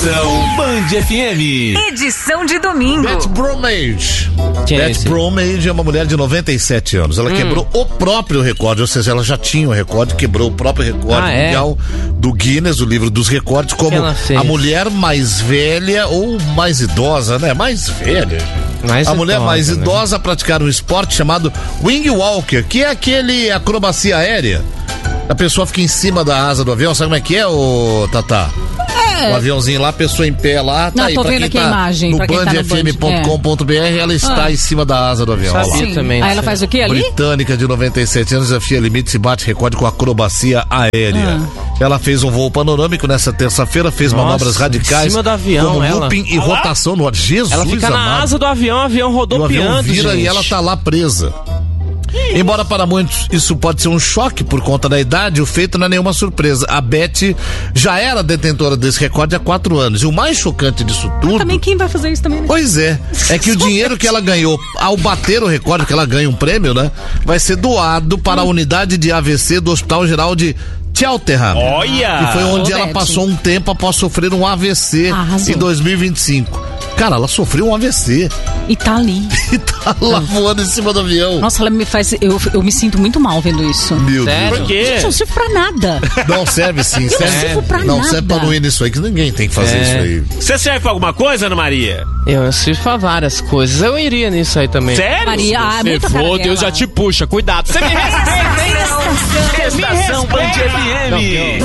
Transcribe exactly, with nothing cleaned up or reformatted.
Estação Band F M. Edição de domingo. Beth Bromage. Quem é Beth esse? Bromage é uma mulher de noventa e sete anos. Ela hum. quebrou o próprio recorde, ou seja, ela já tinha o recorde, quebrou o próprio recorde ah, mundial é? do Guinness, o livro dos recordes, como a mulher mais velha ou mais idosa, né? Mais velha. Mais a idosa, mulher mais né? idosa a praticar um esporte chamado Wing Walker, que é aquele acrobacia aérea. A pessoa fica em cima da asa do avião, sabe como é que é, ô Tatá? É. O aviãozinho lá, a pessoa em pé lá, tá Não, aí. tô pra vendo quem aqui tá a imagem. no band f m ponto com ponto b r, é. ela está ah. em cima da asa do avião. Sabia também. Aí ela faz o que ali? Britânica de noventa e sete anos, desafia limites e bate recorde com acrobacia aérea. Ah. Ela fez um voo panorâmico nessa terça-feira, fez Nossa, manobras radicais. Em cima do avião, como ela. looping e ah, rotação no ar. Jesus Ela fica amado. na asa do avião, o avião rodopiando, o avião vira gente. E ela tá lá presa. Embora para muitos isso pode ser um choque por conta da idade, o feito não é nenhuma surpresa. A Beth já era detentora desse recorde há quatro anos. E o mais chocante disso tudo... Mas também quem vai fazer isso também, né? Pois é. É que o dinheiro que ela ganhou ao bater o recorde, que ela ganha um prêmio, né? Vai ser doado para a unidade de A V C do Hospital Geral de Cheltenham. Olha! Que foi onde Ô, ela Beth. passou um tempo após sofrer um A V C Arrasou. em dois mil e vinte e cinco. Cara, ela sofreu um A V C. E tá ali. E tá lá voando em cima do avião. Nossa, ela me faz... Eu, eu me sinto muito mal vendo isso. Meu Sério? Deus. Por quê? Gente, eu não sirvo pra nada. Não serve sim. Eu serve. não sirvo pra não nada. serve pra não ir nisso aí, que ninguém tem que fazer É. isso aí. Você serve pra alguma coisa, Ana Maria? Eu, eu sirvo pra várias coisas. Eu iria nisso aí também. Sério? Maria, ah, é Se muita cara for, Deus dela. já te puxa. Cuidado. Você me respeita, hein? Estação Band F M. Não,